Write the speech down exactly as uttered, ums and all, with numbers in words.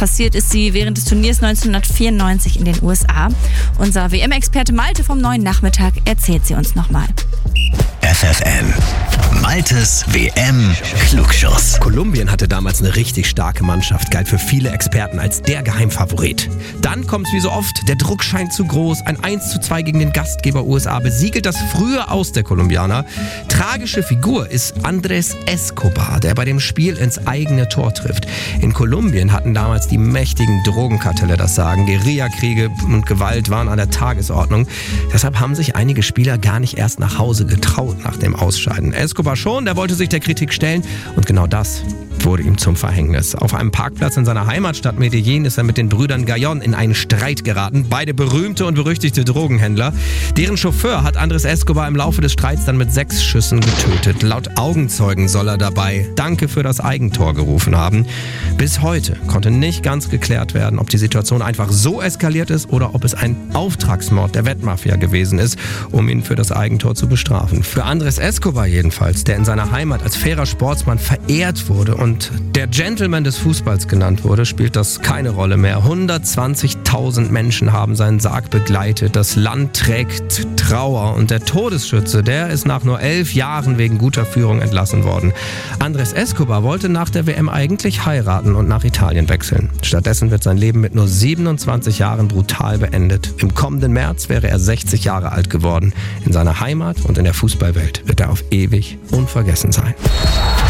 Passiert ist sie während des Turniers neunzehnhundertvierundneunzig in den U S A. Unser W M-Experte Malte vom Neuen Nachmittag erzählt sie uns nochmal. F F N, Maltes W M-Klugschuss. Kolumbien hatte damals eine richtig starke Mannschaft, galt für viele Experten als der Geheimfavorit. Dann kommt's wie so oft, der Druck scheint zu groß, ein eins zu zwei gegen den Gastgeber U S A besiegelt das frühe Aus der Kolumbianer. Tragische Figur ist Andrés Escobar, der bei dem Spiel ins eigene Tor trifft. In Kolumbien hatten damals die mächtigen Drogenkartelle das Sagen, Guerillakriege und Gewalt waren an der Tagesordnung. Deshalb haben sich einige Spieler gar nicht erst nach Hause getraut nach dem Ausscheiden. Escobar schon, der wollte sich der Kritik stellen und genau das wurde ihm zum Verhängnis. Auf einem Parkplatz in seiner Heimatstadt Medellin ist er mit den Brüdern Gallón in einen Streit geraten. Beide berühmte und berüchtigte Drogenhändler. Deren Chauffeur hat Andrés Escobar im Laufe des Streits dann mit sechs Schüssen getötet. Laut Augenzeugen soll er dabei Danke für das Eigentor gerufen haben. Bis heute konnte nicht ganz geklärt werden, ob die Situation einfach so eskaliert ist oder ob es ein Auftragsmord der Wettmafia gewesen ist, um ihn für das Eigentor zu bestrafen. Für Andrés Escobar jedenfalls, der in seiner Heimat als fairer Sportsmann verehrt wurde und der Gentleman des Fußballs genannt wurde, spielt das keine Rolle mehr. hundertzwanzigtausend Menschen haben seinen Sarg begleitet. Das Land trägt Trauer und der Todesschütze, der ist nach nur elf Jahren wegen guter Führung entlassen worden. Andrés Escobar wollte nach der W M eigentlich heiraten und nach Italien wechseln. Stattdessen wird sein Leben mit nur siebenundzwanzig Jahren brutal beendet. Im kommenden März wäre er sechzig Jahre alt geworden. In seiner Heimat und in der Fußballwelt wird er auf ewig unvergessen sein.